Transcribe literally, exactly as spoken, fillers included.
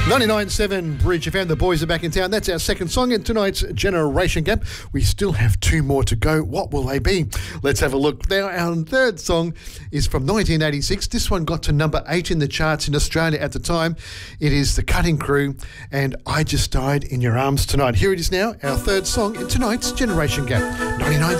ninety-nine point seven Bridge F M, the boys are back in town. That's our second song in tonight's Generation Gap. We still have two more to go. What will they be? Let's have a look. Now, our third song is from nineteen eighty-six. This one got to number eight in the charts in Australia at the time. It is The Cutting Crew and I Just Died in Your Arms Tonight. Here it is now, our third song in tonight's Generation Gap. ninety-nine